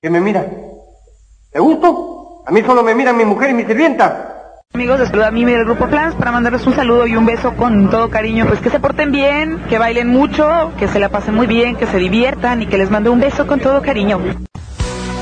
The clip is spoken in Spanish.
¿Qué me mira? ¿Te gusto? A mí solo me miran mi mujer y mi sirvienta. Amigos, les saluda a Mimi del Grupo Flans para mandarles un saludo y un beso con todo cariño. Pues que se porten bien, que bailen mucho, que se la pasen muy bien, que se diviertan y que les mande un beso con todo cariño.